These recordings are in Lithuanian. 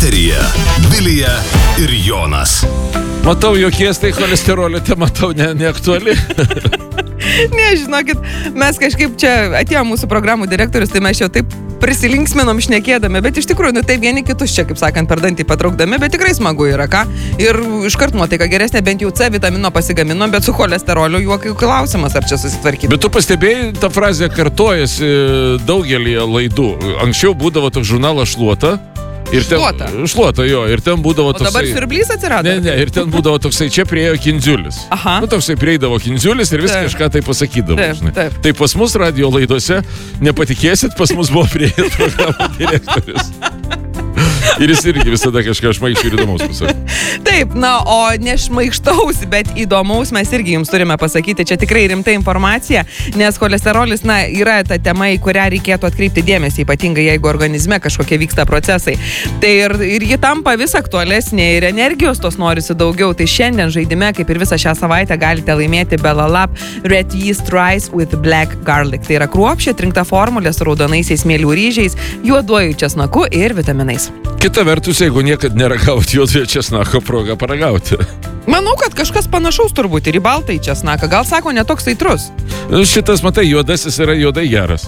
Eteryje Vilija ir Jonas. Matau, jokies tai cholesterolio tema tau neaktuali. Nežinokit, mes kažkaip čia atėjo mūsų programų direktorius, tai mes jau taip prisilinksminom šnekėdami, bet iš tikrųjų, tai vieni kitus čia, kaip sakant, per dantį patraukdami, bet tikrai smagu yra, ką? Ir iškart nuotaika geresnė, bent jau C vitamino pasigaminom, bet su cholesteroliu juokai klausimas, ar čia susitvarkyti. Bet tu pastebėjai, ta frazė kartojasi daugelį laidų. Anksčiau būdavo toks žurnalas Šluota. Šluota, jo, ir ten būdavo toksai... O dabar siurblys atsirado? Ne, ir ten būdavo toksai, čia priėjo Kindziulis. Aha. Nu, toksai prieidavo Kindziulis ir vis kažką tai pasakydavo. Taip. Tai pas mus radio laidose, nepatikėsit, pas mus buvo priėjęs programų direktorius. Ir jis irgi visada kažką šmaikščiai ir įdomaus pasakė. Taip, na, o ne šmaikštaus, bet įdomaus mes irgi jums turime pasakyti. Čia tikrai rimta informacija, nes cholesterolis, na, yra ta tema, į kurią reikėtų atkreipti dėmesį, ypatingai jeigu organizme kažkokie vyksta procesai. Tai ir ji tampa vis aktualesnė ir energijos tos norisi daugiau. Tai šiandien žaidime, kaip ir visą šią savaitę, galite laimėti Belalab Red Yeast Rice with Black Garlic. Tai yra kruopščiai atrinkta formulė su raudonaisiais mėlių ryžiais, juoduoju česnaku ir vitaminais. Kita vertus, jeigu niekad neragauti juodojo česnako, proga paragauti. Manau, kad kažkas panašaus turbūt ir į baltąjį česnaką. Gal sako, netoks aitrus. Šitas, matai, juodasis yra juodai geras.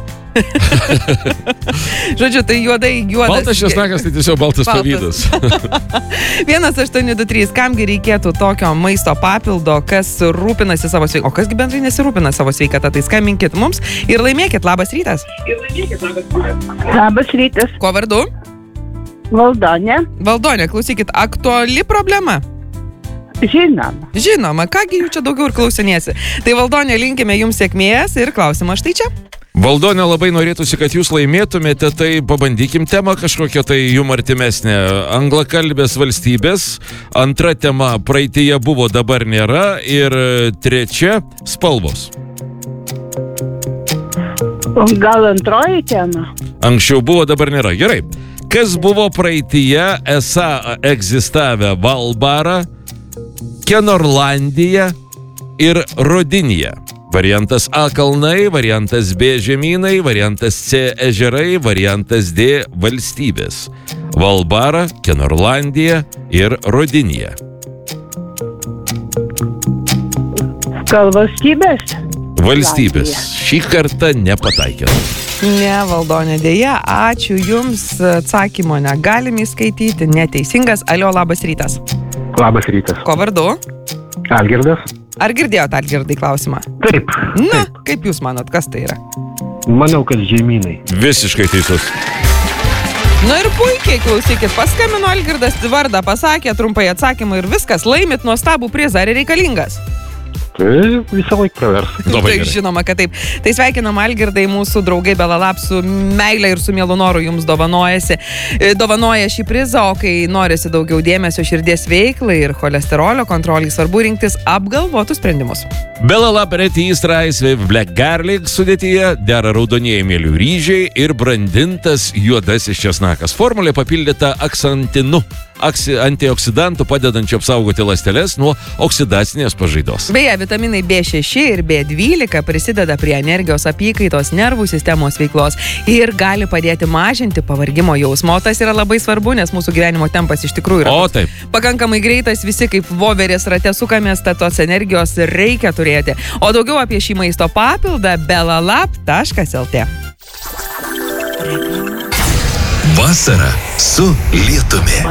Žodžiu, tai juodas. Baltas česnakas tai tiesiog baltas pavydas. 1823. Kamgi reikėtų tokio maisto papildo, kas rūpinasi savo sveikatą? O kasgi bendrai nesirūpina savo sveikatą? Tai skambinkit mums ir laimėkit. Labas rytas. Labas rytas. Ko vardu? Valdonė. Valdonė, klausykit, aktuali problema? Žinoma, kągi jų čia daugiau ir klausinėsi. Tai Valdonė, linkime jums sėkmės ir klausimą štai čia. Valdonė, labai norėtųsi, kad jūs laimėtumėte, tai pabandykim temą kažkokią tai jum artimesnę. Anglakalbės valstybės, antra tema praeityje buvo, dabar nėra ir trečia spalvos. Gal antroji tema? Anksčiau buvo, dabar nėra. Gerai. Kas buvo praeityje esą egzistavę Valbarą, Kenorlandija ir Rodinija? Variantas A kalnai, variantas B žemynai, variantas C ežerai, variantas D valstybės. Valbara, Kenorlandija ir Rodinija. Gal valstybės? Valstybės. Šį kartą nepataikė. Ne, Valdonė, dėja, ačiū jums, atsakymo negalime įskaityti, neteisingas. Alio, labas rytas. Labas rytas. Ko vardu? Algirdas. Ar girdėjote Algirdai klausimą? Taip. Na, kaip jūs manot, kas tai yra? Manau, kad žemynai. Visiškai teisus. Na ir puikiai, klausykit, paskambino Algirdas, vardą pasakė, trumpai atsakymą ir viskas, laimit nuostabų prizą, ar reikalingas? Tai visą laiką pravers. Tai žinoma, kad taip. Tai sveikinam Algirdai, mūsų draugai Belalab su meile ir su mielu noru jums dovanoja šį prizą, o kai norisi daugiau dėmesio širdies veiklai ir cholesterolio kontrolai, svarbu rinktis apgalvotus sprendimus. Belalab Red Yeast Rice with Black Garlic sudėtyje dera raudonieji mėlių ryžiai ir brandintas juodasis česnakas. Formulė papildyta aksantinu, antioksidantų padedančių apsaugoti ląsteles nuo oksidacinės pažaidos. Beje, vitaminai B6 ir B12 prisideda prie energijos apykaitos, nervų sistemos veiklos ir gali padėti mažinti pavargimo jausmą. O tas yra labai svarbu, nes mūsų gyvenimo tempas iš tikrųjų yra pakankamai greitas, visi kaip voverės rate sukamės, tad tos energijos reikia turėti. O daugiau apie šį maisto papildą belalab.lt. Vasara su lietumi.